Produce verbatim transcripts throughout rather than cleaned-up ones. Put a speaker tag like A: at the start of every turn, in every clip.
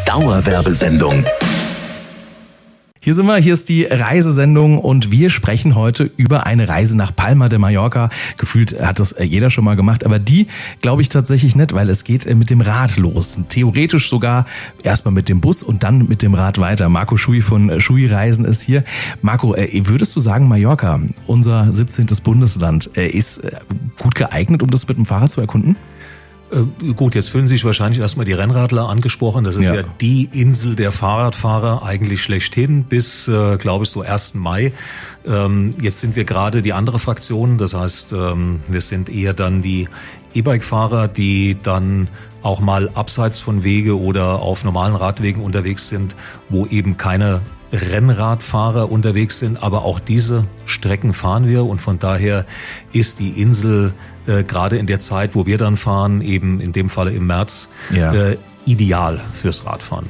A: Dauerwerbesendung.
B: Hier sind wir, hier ist die Reisesendung und wir sprechen heute über eine Reise nach Palma de Mallorca. Gefühlt hat das jeder schon mal gemacht, aber die glaube ich tatsächlich nicht, weil es geht mit dem Rad los. Theoretisch sogar erstmal mit dem Bus und dann mit dem Rad weiter. Marco Schui von Schui Reisen ist hier. Marco, würdest du sagen, Mallorca, unser siebzehntes Bundesland, ist gut geeignet, um das mit dem Fahrrad zu erkunden?
C: Äh, gut, jetzt fühlen sich wahrscheinlich erstmal die Rennradler angesprochen. Das ist ja, ja die Insel der Fahrradfahrer eigentlich schlechthin bis, äh, glaube ich, so ersten Mai. Ähm, jetzt sind wir gerade die andere Fraktion. Das heißt, ähm, wir sind eher dann die E-Bike-Fahrer, die dann auch mal abseits von Wege oder auf normalen Radwegen unterwegs sind, wo eben keine Rennradfahrer unterwegs sind, aber auch diese Strecken fahren wir und von daher ist die Insel äh, gerade in der Zeit, wo wir dann fahren, eben in dem Falle im März, ja. äh, ideal fürs Radfahren.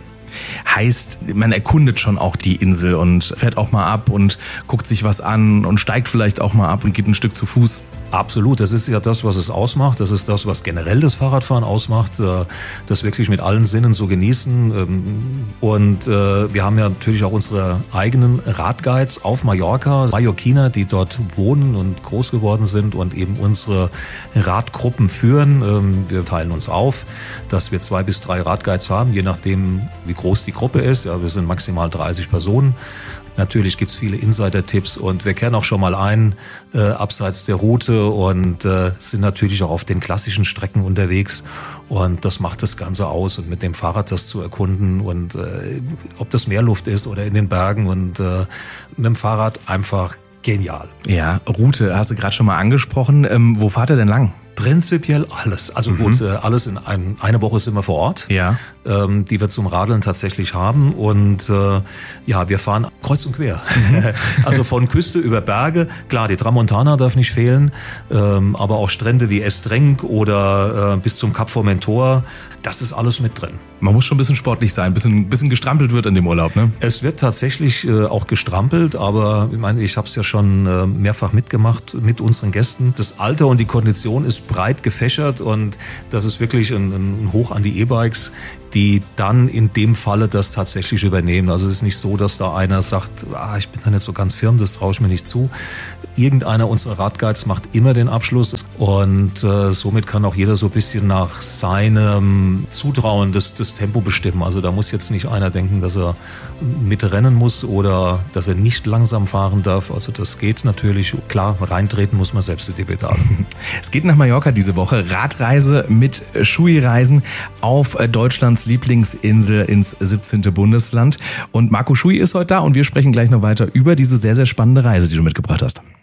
B: Heißt, man erkundet schon auch die Insel und fährt auch mal ab und guckt sich was an und steigt vielleicht auch mal ab und geht ein Stück zu Fuß.
C: Absolut, das ist ja das, was es ausmacht. Das ist das, was generell das Fahrradfahren ausmacht, das wirklich mit allen Sinnen zu genießen. Und wir haben ja natürlich auch unsere eigenen Radguides auf Mallorca, Mallorquiner, die dort wohnen und groß geworden sind und eben unsere Radgruppen führen. Wir teilen uns auf, dass wir zwei bis drei Radguides haben, je nachdem, wie groß die Gruppe ist. Ja, wir sind maximal dreißig Personen. Natürlich gibt's viele Insider-Tipps und wir kehren auch schon mal ein, äh, abseits der Route und äh, sind natürlich auch auf den klassischen Strecken unterwegs und das macht das Ganze aus und mit dem Fahrrad das zu erkunden und äh, ob das Meerluft ist oder in den Bergen und äh, mit dem Fahrrad einfach genial.
B: Ja, Route hast du gerade schon mal angesprochen. Ähm, wo fahrt ihr denn lang?
C: Prinzipiell alles. Also mhm. gut, alles in ein, eine Woche sind wir vor Ort,
B: ja.
C: ähm, die wir zum Radeln tatsächlich haben. Und äh, ja, wir fahren kreuz und quer. Also von Küste über Berge. Klar, die Tramontana darf nicht fehlen, ähm, aber auch Strände wie Estrenc oder äh, bis zum Kap Formentor. Das ist alles mit drin.
B: Man muss schon ein bisschen sportlich sein, ein bisschen, bisschen gestrampelt wird in dem Urlaub, ne?
C: Es wird tatsächlich äh, auch gestrampelt, aber ich meine, ich habe es ja schon äh, mehrfach mitgemacht mit unseren Gästen. Das Alter und die Kondition ist breit gefächert und das ist wirklich ein, ein Hoch an die E-Bikes, die dann in dem Falle das tatsächlich übernehmen. Also es ist nicht so, dass da einer sagt, ah, ich bin da nicht so ganz firm, das traue ich mir nicht zu. Irgendeiner unserer Radguides macht immer den Abschluss und äh, somit kann auch jeder so ein bisschen nach seinem Zutrauen das, das Tempo bestimmen. Also da muss jetzt nicht einer denken, dass er mitrennen muss oder dass er nicht langsam fahren darf. Also das geht natürlich. Klar, reintreten muss man selbst in die Pedale.
B: Es geht nach Mallorca diese Woche. Radreise mit Schui Reisen auf Deutschlands Lieblingsinsel ins siebzehnte Bundesland. Und Marco Schui ist heute da und wir sprechen gleich noch weiter über diese sehr, sehr spannende Reise, die du mitgebracht hast.